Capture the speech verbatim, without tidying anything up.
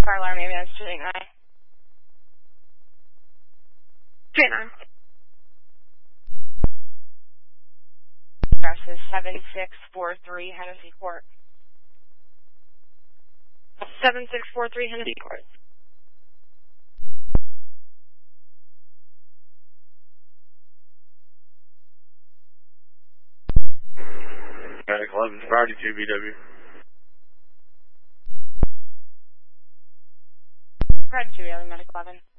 Fire alarm ambulance two eight nine. two eight nine. Address is seven six four three Hennessy Court. seven six four three Hennessy Court. eleven Friday two B W. Friday two B W, Medic eleven.